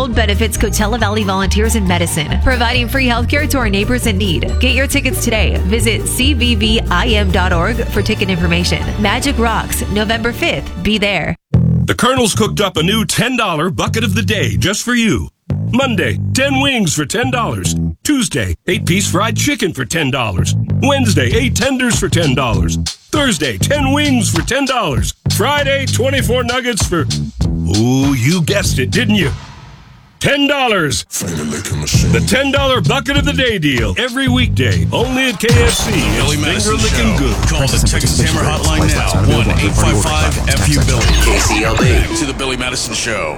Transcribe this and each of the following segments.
Gold benefits Coachella Valley volunteers in medicine, providing free healthcare to our neighbors in need. Get your tickets today. Visit cvvim.org for ticket information. Magic Rocks, November 5th. Be there. The Colonel's cooked up a new $10 bucket of the day just for you. Monday, 10 wings for $10. Tuesday, 8-piece fried chicken for $10. Wednesday, 8 tenders for $10. Thursday, 10 wings for $10. Friday, 24 nuggets for... Ooh, you guessed it, didn't you? $10. The $10 bucket of the day deal. Every weekday, only at KFC. Billy Madison Finger-licking Show. good. Call the Texas Hammer Hotline now. 1-855-FU-BILLY. KCLB. To the Billy Madison Show.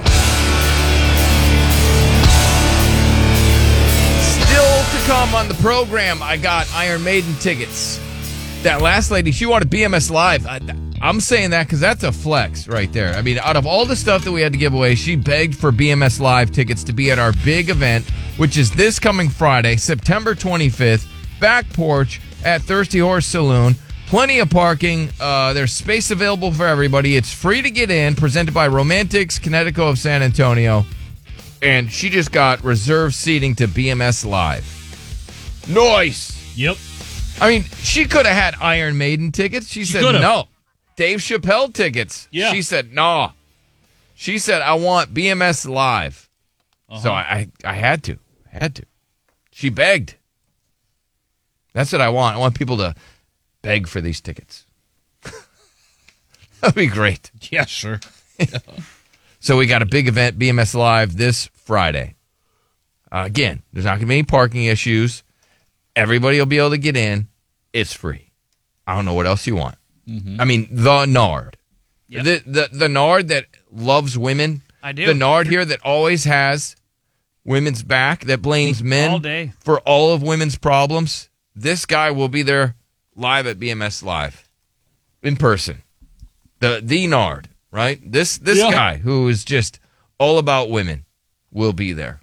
Still to come on the program, I got Iron Maiden tickets. That last lady, she wanted BMS Live. I'm saying that because that's a flex right there. I mean, out of all the stuff that we had to give away, she begged for BMS Live tickets to be at our big event, which is this coming Friday, September 25th, back porch at Thirsty Horse Saloon. Plenty of parking. There's space available for everybody. It's free to get in, presented by Romantics, Connecticut of San Antonio. And she just got reserved seating to BMS Live. Nice. Yep. I mean, she could have had Iron Maiden tickets. She said could've. no. Dave Chappelle tickets. Yeah. She said no. She said, I want BMS Live. So I had to. She begged. That's what I want. I want people to beg for these tickets. That'd be great. Yeah, sure. So we got a big event, BMS Live, this Friday. Again, there's not going to be any parking issues. Everybody will be able to get in. It's free. I don't know what else you want. Mm-hmm. I mean, the Nard. Yep. The Nard that loves women. I do. The Nard here that always has women's back, that blames men all day for all of women's problems. This guy will be there live at BMS Live. In person. The Nard, right? This guy who is just all about women will be there.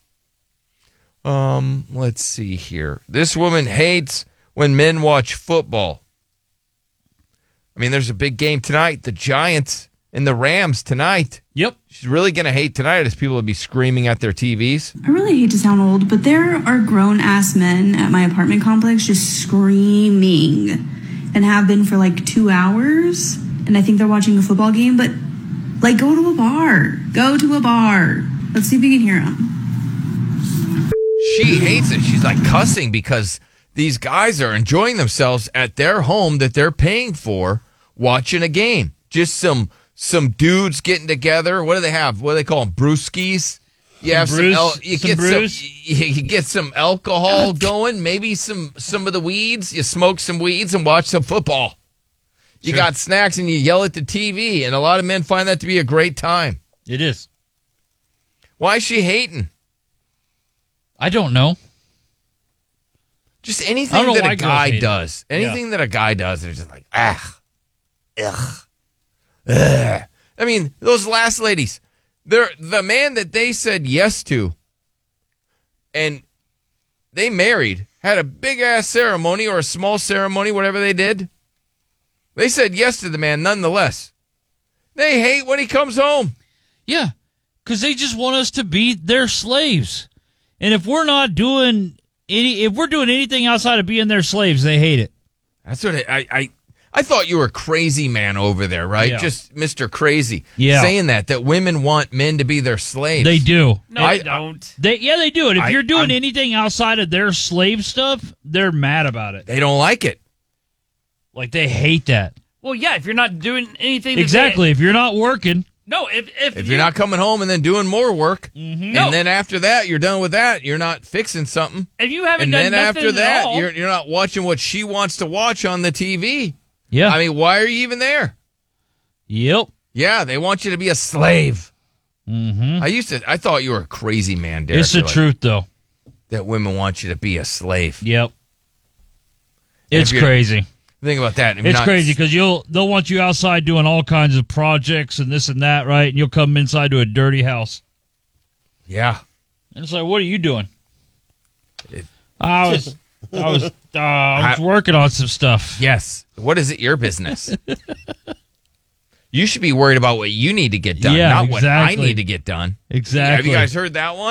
Let's see here. This woman hates when men watch football. I mean, there's a big game tonight. The Giants and the Rams tonight. Yep. She's really going to hate tonight as people will be screaming at their TVs. I really hate to sound old, but there are grown-ass men at my apartment complex just screaming and have been for like 2 hours. And I think they're watching a football game, but like go to a bar. Go to a bar. Let's see if we can hear them. She hates it. She's like cussing because these guys are enjoying themselves at their home that they're paying for watching a game. Just some dudes getting together. What do they have? What do they call them? Brewskis? You have you get some alcohol going, maybe some of the weeds. You smoke some weeds and watch some football. You got snacks and you yell at the TV, and a lot of men find that to be a great time. It is. Why is she hating? I don't know. Just anything that a guy does. Anything that a guy does, they're just like, ugh. I mean, those last ladies, they're the man that they said yes to, and they married, had a big-ass ceremony or a small ceremony, whatever they did. They said yes to the man nonetheless. They hate when he comes home. Yeah, because they just want us to be their slaves. And if we're not doing if we're doing anything outside of being their slaves, they hate it. That's what I thought you were a crazy man over there, right? Yeah. Just Mr. Crazy. Yeah. Saying that women want men to be their slaves. They do. No, they don't. They do. And if you're doing anything outside of their slave stuff, they're mad about it. They don't like it. Like, they hate that. Well, yeah, if you're not doing anything. Exactly. If you're not working. No, if you're not coming home and then doing more work, mm-hmm. and then after that, you're done with that, you're not fixing something. If you haven't and done then nothing after at that, all, you're not watching what she wants to watch on the TV. Yeah. I mean, why are you even there? Yep. Yeah, they want you to be a slave. Mm-hmm. I thought you were a crazy man, Derek. It's the truth, though. That women want you to be a slave. Yep. It's crazy. Think about that. It's crazy because they'll want you outside doing all kinds of projects and this and that, right? And you'll come inside to a dirty house. Yeah. And it's like, what are you doing? I was working on some stuff. Yes. What is it your business? You should be worried about what you need to get done, not what I need to get done. Exactly. Have you guys heard that one?